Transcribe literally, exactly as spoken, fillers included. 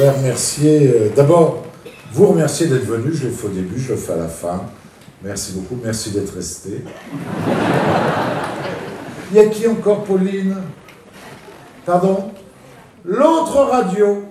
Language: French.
voudrais remercier, euh, d'abord, vous remercier d'être venu, je l'ai fait au début, je le fais à la fin. Merci beaucoup, merci d'être resté. Il y a qui encore, Pauline? Pardon? L'autre radio.